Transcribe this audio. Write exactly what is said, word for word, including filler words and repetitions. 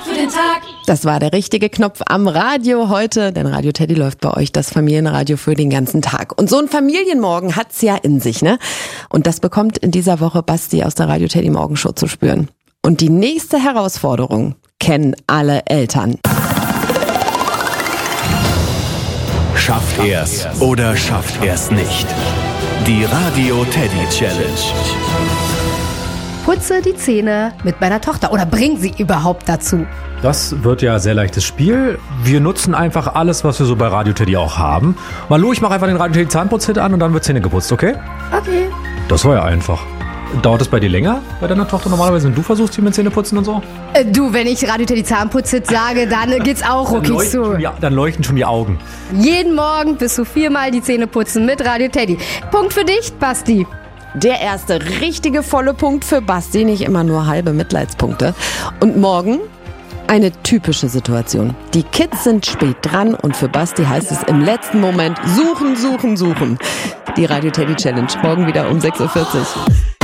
für den Tag. Das war der richtige Knopf am Radio heute, denn Radio Teddy läuft bei euch das Familienradio für den ganzen Tag. Und so ein Familienmorgen hat's ja in sich, ne? Und das bekommt in dieser Woche Basti aus der Radio Teddy Morgenshow zu spüren. Und die nächste Herausforderung kennen alle Eltern. Schafft er's oder schafft er's nicht? Die Radio Teddy Challenge. Putze die Zähne mit meiner Tochter oder bring sie überhaupt dazu. Das wird ja ein sehr leichtes Spiel. Wir nutzen einfach alles, was wir so bei Radio Teddy auch haben. Malu, ich mache einfach den Radio Teddy Zahnputz-Hit an und dann wird Zähne geputzt, okay? Okay. Das war ja einfach. Dauert es bei dir länger, bei deiner Tochter normalerweise, wenn du versuchst, die mit Zähne putzen und so? Äh, du, wenn ich Radio Teddy Zahnputz-Hit sage, dann geht's auch ruckig zu. Die, dann leuchten schon die Augen. Jeden Morgen bis zu viermal die Zähne putzen mit Radio Teddy. Punkt für dich, Basti. Der erste richtige volle Punkt für Basti, nicht immer nur halbe Mitleidspunkte. Und morgen eine typische Situation. Die Kids sind spät dran und für Basti heißt es im letzten Moment suchen, suchen, suchen. Die Radio Teddy Challenge morgen wieder um sechs Uhr vierzig.